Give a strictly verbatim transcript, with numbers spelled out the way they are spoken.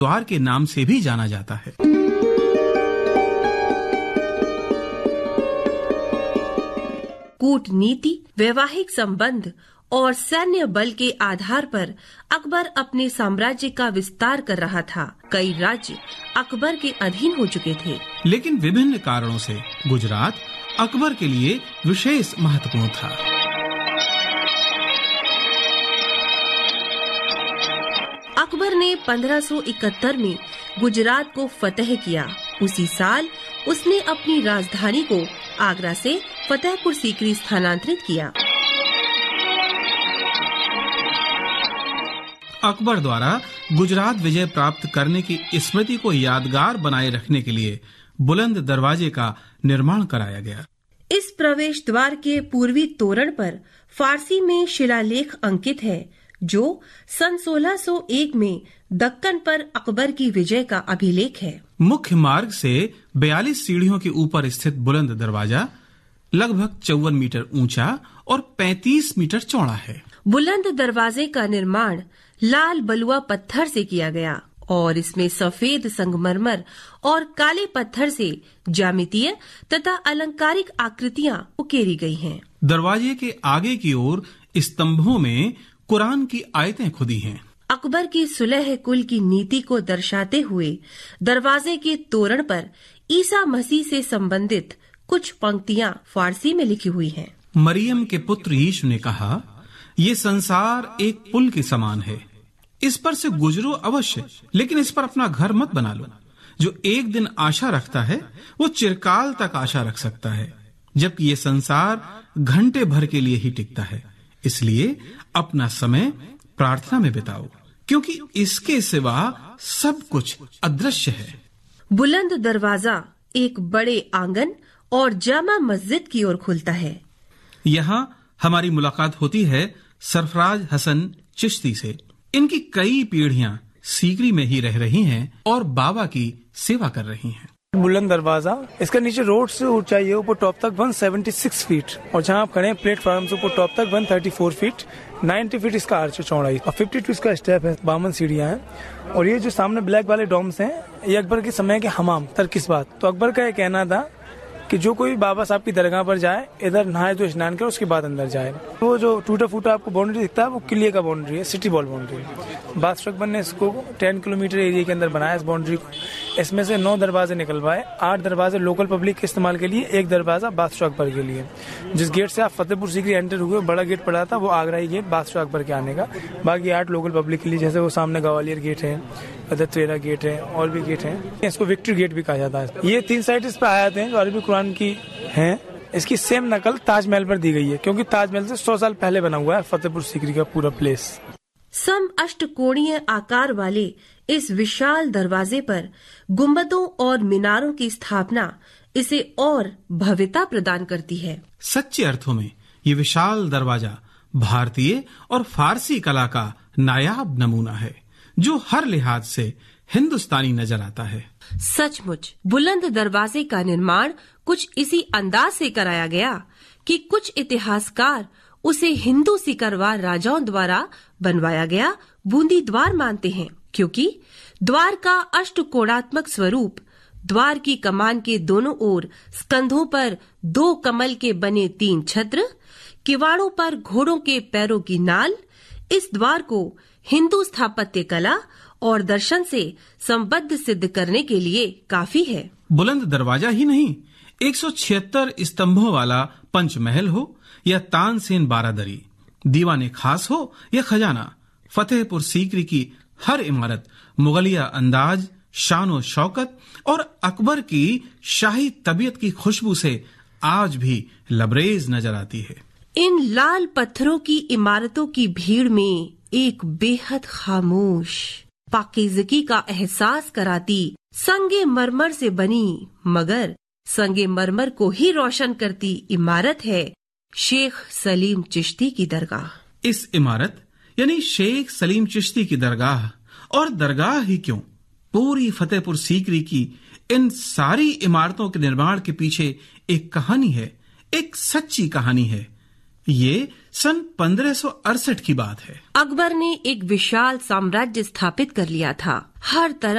द्वार के नाम से भी जाना जाता है। कूटनीति, वैवाहिक संबंध और सैन्य बल के आधार पर अकबर अपने साम्राज्य का विस्तार कर रहा था। कई राज्य अकबर के अधीन हो चुके थे, लेकिन विभिन्न कारणों से गुजरात अकबर के लिए विशेष महत्वपूर्ण था। अकबर ने पंद्रह सौ इकहत्तर में गुजरात को फतह किया। उसी साल उसने अपनी राजधानी को आगरा से फतेहपुर सीकरी स्थानांतरित किया। अकबर द्वारा गुजरात विजय प्राप्त करने की स्मृति को यादगार बनाए रखने के लिए बुलंद दरवाजे का निर्माण कराया गया। इस प्रवेश द्वार के पूर्वी तोरण पर फारसी में शिलालेख अंकित है, जो सन सोलह सौ एक में दक्कन पर अकबर की विजय का अभिलेख है। मुख्य मार्ग से बयालीस सीढ़ियों के ऊपर स्थित बुलंद दरवाजा लगभग चौवन मीटर ऊंचा और पैंतीस मीटर चौड़ा है। बुलंद दरवाजे का निर्माण लाल बलुआ पत्थर से किया गया और इसमें सफेद संगमरमर और काले पत्थर से ज्यामितीय तथा अलंकारिक आकृतियां उकेरी गई हैं। दरवाजे के आगे की ओर स्तंभों में कुरान की आयतें खुदी हैं। अकबर की सुलह कुल की नीति को दर्शाते हुए दरवाजे के तोरण पर ईसा मसीह से संबंधित कुछ पंक्तियां फारसी में लिखी हुई हैं। मरियम के पुत्र यीशु ने कहा, ये संसार एक पुल के समान है, इस पर से गुजरो अवश्य, लेकिन इस पर अपना घर मत बना लो। जो एक दिन आशा रखता है वो चिरकाल तक आशा रख सकता है, जबकि ये संसार घंटे भर के लिए ही टिकता है। इसलिए अपना समय प्रार्थना में बिताओ, क्योंकि इसके सिवा सब कुछ अदृश्य है। बुलंद दरवाजा एक बड़े आंगन और जामा मस्जिद की ओर खुलता है। यहाँ हमारी मुलाकात होती है सरफराज हसन चिश्ती से। इनकी कई पीढ़ियां सीकरी में ही रह रही हैं और बाबा की सेवा कर रही हैं। बुलंद दरवाजा, इसका नीचे रोड से ऊंचाई है ऊपर टॉप तक एक सौ छिहत्तर फीट, और जहाँ आप खड़े हैं प्लेटफॉर्म से ऊपर टॉप तक एक सौ चौंतीस फीट, नब्बे फीट इसका आर्च चौड़ाई और बावन इसका स्टेप है, बावन सीढ़ियां हैं। और ये जो सामने ब्लैक वाले डोम्स हैं, ये अकबर के समय के हमाम तरकिसबात। तो अकबर का ये कहना था कि जो कोई बाबा साहब की दरगाह पर जाए, इधर नहाए तो स्नान करे, उसके बाद अंदर जाए। वो जो टूटा फूटा आपको बाउंड्री दिखता है, वो किले का बाउंड्री है, सिटी बॉल बाउंड्री। बादशाह अकबर ने इसको दस किलोमीटर एरिया के अंदर बनाया इस बाउंड्री को। इसमें से नौ दरवाजे निकलवाए, आठ दरवाजे लोकल पब्लिक के इस्तेमाल के लिए, एक दरवाजा बादशाह अकबर के लिए। जिस गेट से आप फतेहपुर सीकरी एंटर हुए, बड़ा गेट पड़ा था, वो आगरा ही गेट बादशाह अकबर के आने का। बाकी आठ लोकल पब्लिक के लिए, जैसे वो सामने ग्वालियर गेट है, दत्तवेरा गेट है, और भी गेट हैं। इसको विक्ट्री गेट भी कहा जाता है। ये तीन साइड इस पर आयत हैं जो अरबी कुरान की हैं। इसकी सेम नकल ताजमहल पर दी गई है, क्योंकि ताजमहल से सौ साल पहले बना हुआ है फतेहपुर सीकरी का पूरा प्लेस। सम अष्टकोणीय आकार वाले इस विशाल दरवाजे पर गुंबदों और मीनारों की स्थापना इसे और भव्यता प्रदान करती है। सच्चे अर्थों में ये विशाल दरवाजा भारतीय और फारसी कला का नायाब नमूना है, जो हर लिहाज से हिंदुस्तानी नजर आता है। सचमुच बुलंद दरवाजे का निर्माण कुछ इसी अंदाज से कराया गया कि कुछ इतिहासकार उसे हिंदू सिकरवार राजाओं द्वारा बनवाया गया बूंदी द्वार मानते हैं, क्योंकि द्वार का अष्टकोणात्मक स्वरूप, द्वार की कमान के दोनों ओर स्कंधों पर दो कमल के बने तीन छत्र, किवाड़ों पर घोड़ों के पैरों की नाल, इस द्वार को हिंदू स्थापत्य कला और दर्शन से संबद्ध सिद्ध करने के लिए काफी है। बुलंद दरवाजा ही नहीं, एक सौ छिहत्तर स्तंभों वाला पंचमहल हो या तानसेन बारादरी, दीवाने खास हो या खजाना, फतेहपुर सीकरी की हर इमारत मुगलिया अंदाज, शान और शौकत और अकबर की शाही तबीयत की खुशबू से आज भी लबरेज नजर आती है। इन लाल पत्थरों की इमारतों की भीड़ में एक बेहद खामोश पाकीज़गी का एहसास कराती संगे मरमर से बनी मगर संगे मरमर को ही रोशन करती इमारत है शेख सलीम चिश्ती की दरगाह। इस इमारत यानी शेख सलीम चिश्ती की दरगाह, और दरगाह ही क्यों, पूरी फतेहपुर सीकरी की इन सारी इमारतों के निर्माण के पीछे एक कहानी है, एक सच्ची कहानी है। ये सन पंद्रह सौ अड़सठ की बात है। अकबर ने एक विशाल साम्राज्य स्थापित कर लिया था। हर तरफ